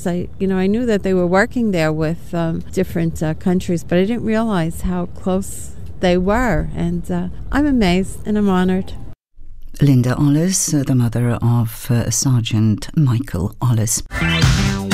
years, I knew that they were working there with different countries, but I didn't realize how close they were. And I'm amazed and I'm honored. Linda Ollis, the mother of Sergeant Michael Ollis.